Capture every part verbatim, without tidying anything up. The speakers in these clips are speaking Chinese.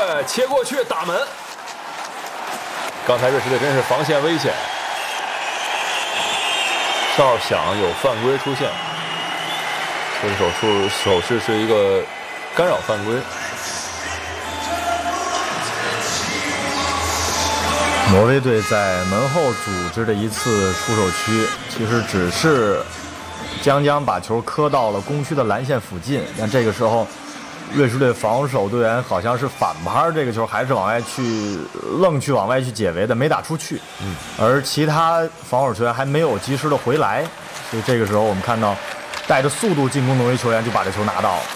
切过去打门。刚才瑞士队真是防线危险，哨响有犯规出现，这个手术手势是一个干扰犯规。 挪威队在门后组织的一次出手区，其实只是将将把球磕到了攻区的蓝线附近，但这个时候瑞士队防守队员好像是反拍这个球，还是往外去愣去往外去解围的，没打出去。嗯，而其他防守球员还没有及时的回来，所以这个时候我们看到带着速度进攻挪威球员就把这球拿到了。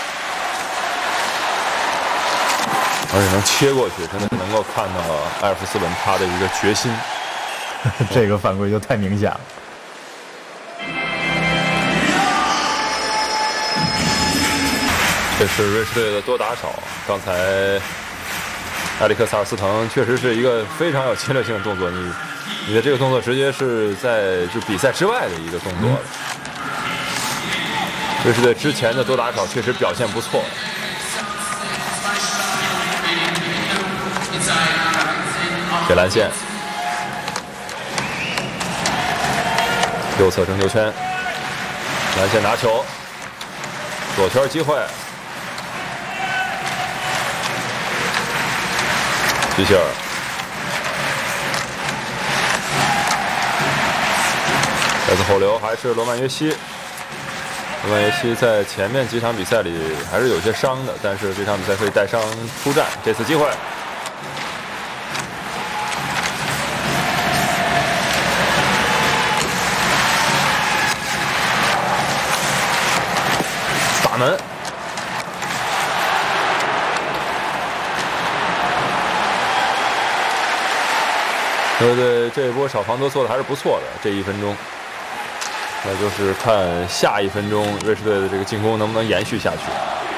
而且能切过去，真的能够看到埃尔夫斯文他的一个决心。 这个犯规就太明显了。 这是瑞士队的多打少。刚才埃里克萨尔斯滕确实是一个非常有侵略性的动作，你你的这个动作直接是在就比赛之外的一个动作了。瑞士队之前的多打少确实表现不错。给蓝线，右侧争球圈，蓝线拿球，左圈机会，皮希尔，再次后流还是罗曼约西。罗曼约西在前面几场比赛里还是有些伤的，但是这场比赛可以带伤出战。这次机会。门，对对，这一波小防德做的还是不错的。这一分钟，那就是看下一分钟瑞士队的这个进攻能不能延续下去。